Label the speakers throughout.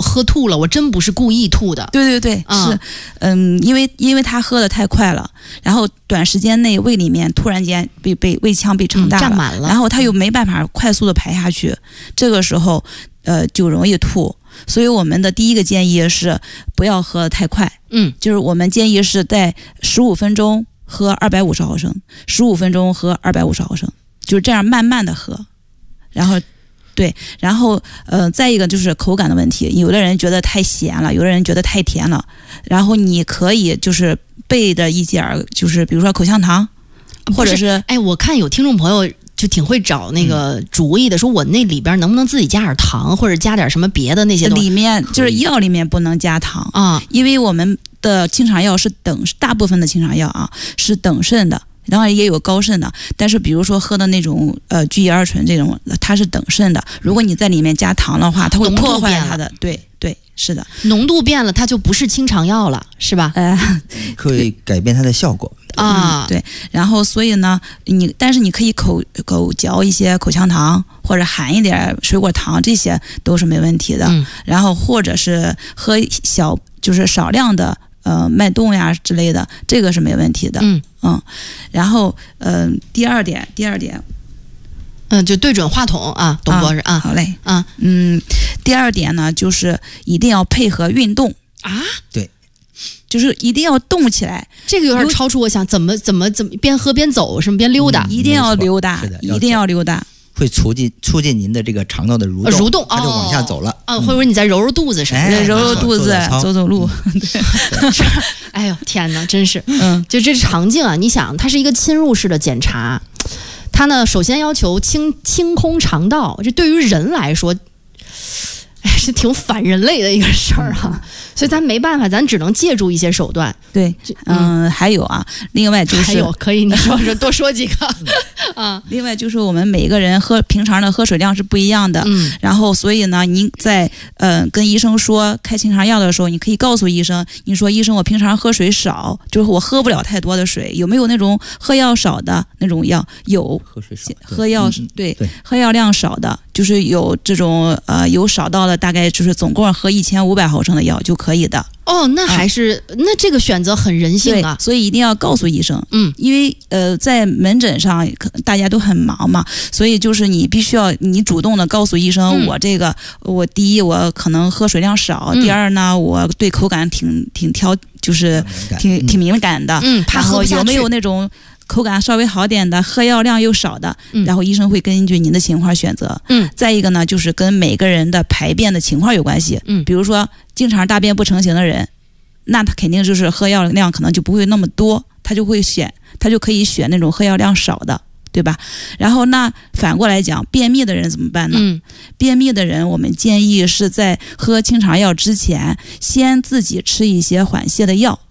Speaker 1: 喝吐了，我真不是故意吐的。
Speaker 2: 对对对，是，因为他喝的太快了，然后短时间内胃里面突然间被胃腔被撑大了，
Speaker 1: 占满了，
Speaker 2: 然后他又没办法快速的排下去，这个时候就容易吐。所以我们的第一个建议是不要喝得太快，就是我们建议是在15分钟喝250毫升，15分钟喝250毫升，就是这样慢慢的喝，然后。对，然后再一个就是口感的问题，有的人觉得太咸了，有的人觉得太甜了，然后你可以就是备的一点儿，就是比如说口香糖，或者是
Speaker 1: 我看有听众朋友就挺会找那个主意的，说我那里边能不能自己加点糖，或者加点什么别的那些东西？里
Speaker 2: 面就是药里面不能加糖啊，因为我们的清肠药是大部分的清肠药啊是等渗的。当然也有高渗的，但是比如说喝的那种聚乙二醇这种，它是等渗的。如果你在里面加糖的话，它会破坏它的。对对，是的，
Speaker 1: 浓度变了，它就不是清肠药了，是吧？
Speaker 3: 可以改变它的效果
Speaker 1: 啊。
Speaker 2: 对，然后所以呢，但是你可以口嚼一些口香糖，或者含一点水果糖，这些都是没问题的。然后或者是喝就是少量的。脉动呀之类的，这个是没问题的。然后第二点，
Speaker 1: 就对准话筒啊，董博士啊，
Speaker 2: 好嘞，第二点呢，就是一定要配合运动
Speaker 1: 啊，
Speaker 3: 对，
Speaker 2: 就是一定要动起来。
Speaker 1: 这个有点超出我想，怎么边喝边走，什么边溜达，
Speaker 2: 一定要溜达，一定要溜达。
Speaker 3: 会促进您的这个肠道的蠕动，它就往下走了。
Speaker 1: 或者你再揉揉肚子什么的，
Speaker 2: 揉揉肚子，走路。对，
Speaker 1: 哎呦天哪，真是，就这肠镜啊，你想，它是一个侵入式的检查，它呢首先要求清空肠道，这对于人来说，是挺反人类的一个事儿哈。所以咱没办法，咱只能借助一些手段。
Speaker 2: 对，还有啊，另外就是
Speaker 1: 还有可以你说多说几个
Speaker 2: 啊。另外就是我们每个人平常的喝水量是不一样的，然后所以呢，您在跟医生说开清肠药的时候，你可以告诉医生，你说医生我平常喝水少，就是我喝不了太多的水，有没有那种喝药少的那种药？有，
Speaker 3: 喝水少，
Speaker 2: 喝药对，喝药量少的，就是有这种有少到了大概就是总共喝1500毫升的药就可以的。
Speaker 1: 哦，那还是、那这个选择很人性啊，
Speaker 2: 所以一定要告诉医生。因为在门诊上大家都很忙嘛，所以就是你必须要你主动的告诉医生，我这个我第一我可能喝水量少，第二呢我对口感挺挑，就是挺敏感的，
Speaker 1: 怕喝不下去。
Speaker 2: 有没有那种口感稍微好点的，喝药量又少的，然后医生会根据您的情况选择。再一个呢，就是跟每个人的排便的情况有关系。比如说经常大便不成形的人，那他肯定就是喝药量可能就不会那么多，他就可以选那种喝药量少的，对吧？然后那反过来讲，便秘的人怎么办呢？便秘的人，我们建议是在喝清肠药之前，先自己吃一些缓泻的药。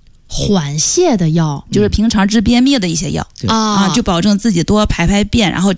Speaker 1: 缓泻的药
Speaker 2: 就是平常治便秘的一些药就保证自己多排便，然后